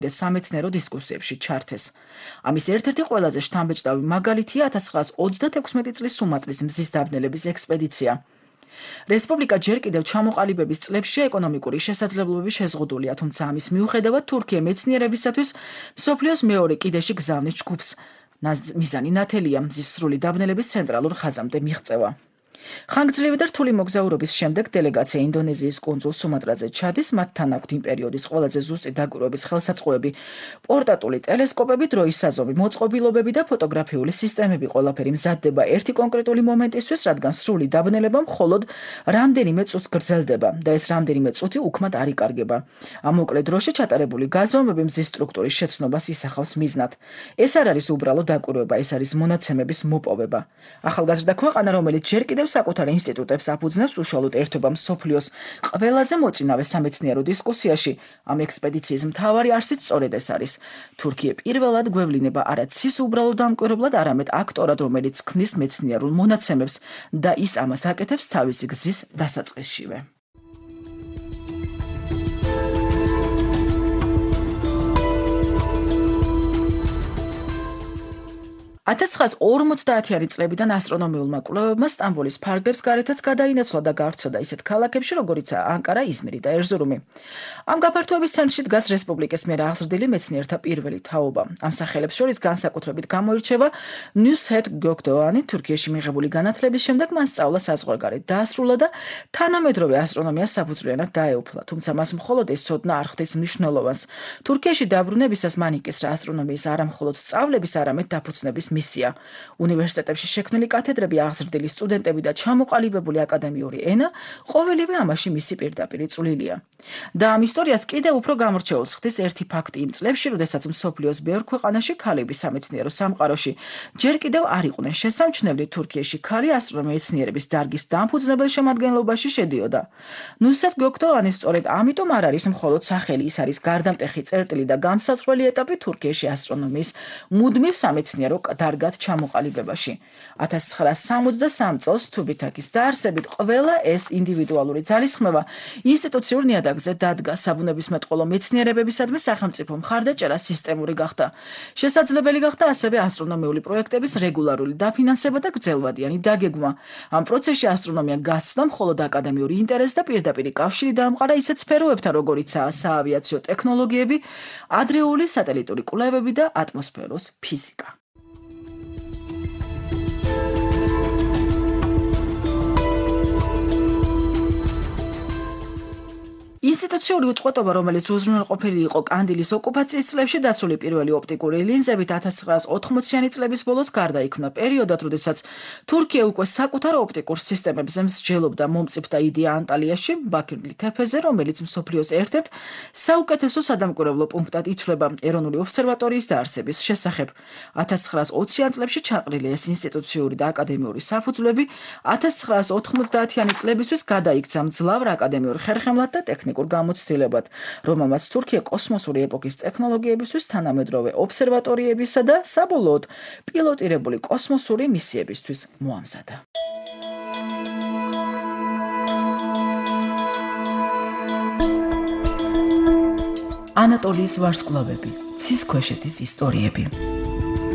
სამეცნიერო დისკუსიებში ჩართეს. ამის ერთ-ერთი ყველაზე შთამბეჭდავი მაგალითია 1936 წლის სუმატრის მზის დაბნელების ექსპედიცია. რესპუბლიკა ჯერ კიდევ ჩამოყალიბების წლებშია ეკონომიკური შესაძლებლობები შეზღუდულია, თუმცა ამის მიუხედავად თურქია მეცნიერებისათვის მსოფლიოს მეორე კიდეში გზავნის ჯგუფს. მიზანი ნათელია მზის სრული დაბნელების ცენტრალურ ხაზამდე მიღწევა. ხანგრძლივი და რთული მოგზაურობის შემდეგ დელეგაცია ინდონეზიის კუნძულ სუმატრაზე ჩადის, მათთან აქვთ იმ პერიოდის ყველაზე ზუსტი დაკვირვების ხელსაწყოები, პორტატული ტელესკოპები, დროის საზომი, მოწყობილობები და ფოტოგრაფიული სისტემები. ყველაფერი მზადდება ერთი კონკრეტული მომენტისთვის, რადგან სრული დაბნელება მხოლოდ რამდენიმე წუთს გრძელდება და ეს რამდენიმე წუთი უქმად არ იკარგება. ამ მოკლე დროში ჩატარებული გაზომვები მზის სტრუქტურის შეცნობას ისახავს მიზნად. ეს არ არის უბრალო დაკვირვება, ეს არის მონაცემების მოპოვება. ახალგაზრდა ქვეყანა, რომელიც ჯერ კიდევ საკუთარ ინსტიტუტებს აფუძნებს უშუალოდ ერთობა მსოფლიოს ყველაზე მოწინავე სამეცნიერო დისკუსიაში, ამ ექსპედიციის მთავარი არსიც სწორედ ეს არის. თურქია პირველად გვევლინება არა ცის უბრალო დამკვირვებლად, არამედ აქტორად, რომელიც ქმნის მეცნიერულ მონაცემებს და ის ამას აკეთებს თავისი გზის დასაწყისშივე. 1950-იანი წლებიდან ასტრონომიულმა კვლევებმა სტამბოლის ფარგლებს გარეთაც გადაინაცვლა და გავრცელდა ისეთ ქალაქებში, როგორიცაა ანკარა, იზმირი და ერზურუმი. ამ გაფართოების ცენტრში დგას რესპუბლიკის მიერ აღზრდილი მეცნიერთა პირველი თაობა. ამ სახელებს შორის განსაკუთრებით გამოირჩევა ნუსჰეთ გოქდოანი. თურქიაში მიღებული განათლების შემდეგ მან სწავლა საზღვარგარეთ დაასრულა და თანამედროვე ასტრონომიას საფუძვლიანად დაეუფლა, თუმცა მას მხოლოდ ეს ცოდნა არ ხვდის მნიშვნელოვანს. თურქიაში დაბრუნებისას მან იკისრა ასტრონომიის არა მხოლოდ სწავლების, არამედ დაფუძნების მისია. უნივერსიტეტებში შექმნილი კათედრები, აღზრდილი სტუდენტები და ჩამოყალიბებული აკადემიური ენა ყოველივე ამაში მისი პირდაპირი წვლილია. და ამ ისტორიას კიდევ უფრო გამორჩეულს ხდის ერთი ფაქტი იმ წლებში, როდესაც მსოფლიოს ბევრ ქვეყანაში ქალები სამეცნიერო სამყაროში ჯერ კიდევ არ იყვნენ შესამჩნევი, თურქიაში ქალი ასტრონომეცნიერების დარგის დამფუძნებელ შემადგენლობაში შედიოდა. ნუსჰეთ გოქდოანი სწორედ ამიტომ არ არის მხოლოდ სახელი, ის არის გარდამტეხი წერტილი და გამსაზღვრელი ეტაპი თურქიაში ასტრონომიის მუდმივ სამეცნიერო დარგად ჩამოყალიბებაში. 1963 წელს თუბითაკის დაარსებით ყველა ეს ინდივიდუალური ძალისხმევა ინსტიტუციურ ნიადაგზე დადგა. საბუნებისმეტყველო მეცნიერებებისადმი სახელმწიფო მხარდაჭერა სისტემური გახდა. შესაძლებელი გახდა ასევე ასტრონომიული პროექტების რეგულარული დაფინანსება და გრძელვადიანი დაგეგმვა. ამ პროცესში ასტრონომია გასცდა მხოლოდ აკადემიური ინტერესს და პირდაპირი კავშირი დაამყარა ისეთ სფეროებთან, როგორიცაა საავიაციო ტექნოლოგიები, ადრეული სატელიტური კვლევები და ატმოსფეროს ფიზიკა. ინსტიტუციური უწყვეტობა, რომელიც უზრუნველყოფილი იყო კანდილის ოკუპაციის წლებში, დასული პირველი ოპტიკური ლინზებით 1980-იანი წლების ბოლოს გარდაიქმნა პერიოდად, როდესაც თურქია უკვე საკუთარ ოპტიკურ სისტემებზე მსჯელობდა. მომწიფდა იდეა ანტალიაში, ბაქირბლი თეფეზე, რომელიც მსოფლიოს ერთ-ერთ საუკეთესო სადამკვირვებლო პუნქტად ითვლება ეროვნული ობსერვატორიის დაარსების შესახებ. 1920-იან წლებში ჩაყრილი ეს ინსტიტუციური და აკადემიური საფუძვლები 1990-იანი წლებისთვის გადაიქცა მძლავრ აკადემიურ ხერხემლად და ტექნიკურ გამოცდილებად, რომელმაც თურქია კოსმოსური ეპოქის ტექნოლოგიებისთვის, თანამედროვე ობსერვატორიებისა და საბოლოოდ პილოტირებული კოსმოსური მისიებისთვის მოამზადა. ანატოლიის ვარსკვლავები, ცის ქვეშეთის ისტორიები.